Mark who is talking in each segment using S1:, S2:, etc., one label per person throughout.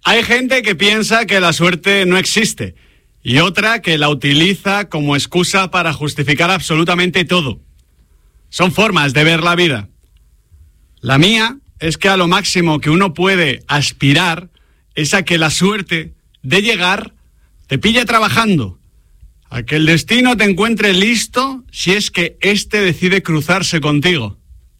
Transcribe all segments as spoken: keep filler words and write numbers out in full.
S1: Hay gente que piensa que la suerte no existe y otra que la utiliza como excusa para justificar absolutamente todo. Son formas de ver la vida. La mía es que a lo máximo que uno puede aspirar es a que la suerte de llegar te pille trabajando, a que el destino te encuentre listo si es que éste decide cruzarse contigo.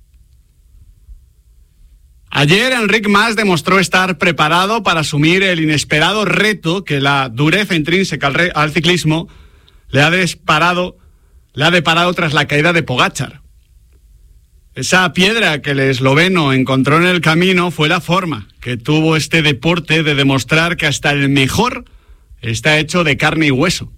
S1: Ayer Enric Mas demostró estar preparado para asumir el inesperado reto que la dureza intrínseca al, re- al ciclismo le ha disparado, le ha deparado tras la caída de Pogačar. Esa piedra que el esloveno encontró en el camino fue la forma que tuvo este deporte de demostrar que hasta el mejor está hecho de carne y hueso.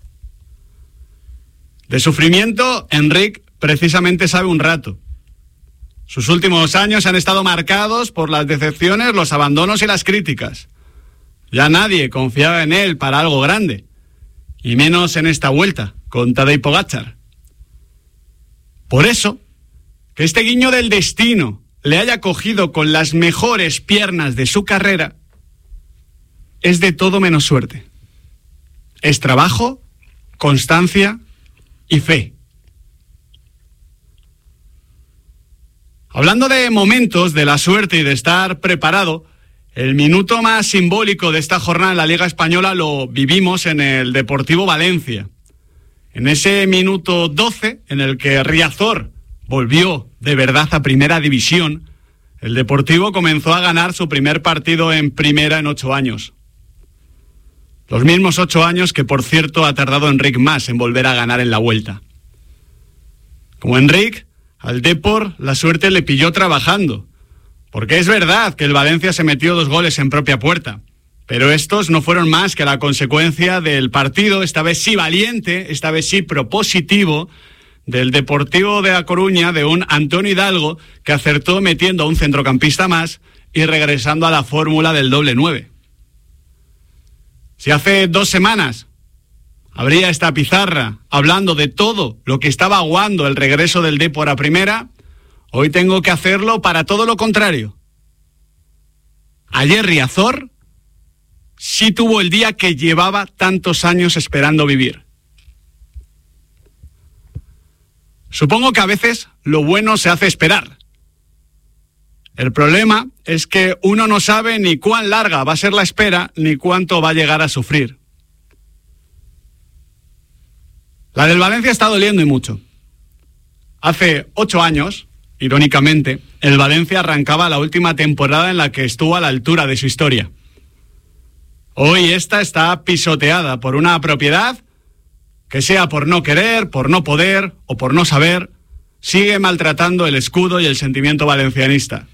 S1: De sufrimiento, Enric precisamente sabe un rato. Sus últimos años han estado marcados por las decepciones, los abandonos y las críticas. Ya nadie confiaba en él para algo grande, y menos en esta vuelta, con Tadej Pogačar. Por eso, que este guiño del destino le haya cogido con las mejores piernas de su carrera, es de todo menos suerte. Es trabajo, constancia y fe. Hablando de momentos de la suerte y de estar preparado, el minuto más simbólico de esta jornada en la Liga Española lo vivimos en el Deportivo Valencia. En ese minuto doce, en el que Riazor volvió de verdad a Primera División, el Deportivo comenzó a ganar su primer partido en Primera en ocho años. Los mismos ocho años que, por cierto, ha tardado Enric Mas en volver a ganar en la Vuelta. Como Enric, al Depor la suerte le pilló trabajando, porque es verdad que el Valencia se metió dos goles en propia puerta, pero estos no fueron más que la consecuencia del partido, esta vez sí valiente, esta vez sí propositivo, del Deportivo de A Coruña, de un Antonio Hidalgo que acertó metiendo a un centrocampista más y regresando a la fórmula del doble nueve. Si hace dos semanas habría esta pizarra hablando de todo lo que estaba aguando el regreso del Depor a Primera, hoy tengo que hacerlo para todo lo contrario. Ayer Riazor sí tuvo el día que llevaba tantos años esperando vivir. Supongo que a veces lo bueno se hace esperar. El problema es que uno no sabe ni cuán larga va a ser la espera ni cuánto va a llegar a sufrir. La del Valencia está doliendo y mucho. Hace ocho años, irónicamente, el Valencia arrancaba la última temporada en la que estuvo a la altura de su historia. Hoy esta está pisoteada por una propiedad que, sea por no querer, por no poder o por no saber, sigue maltratando el escudo y el sentimiento valencianista.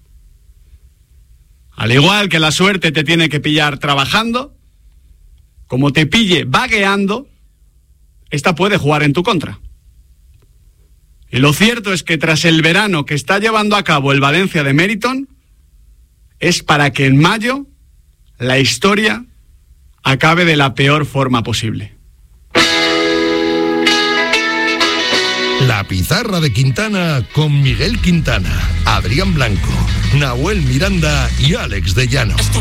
S1: Al igual que la suerte te tiene que pillar trabajando, como te pille vagueando, esta puede jugar en tu contra. Y lo cierto es que tras el verano que está llevando a cabo el Valencia de Meriton, es para que en mayo la historia acabe de la peor forma posible.
S2: La pizarra de Quintana con Miguel Quintana, Adrián Blanco, Nahuel Miranda y Alex de Llano.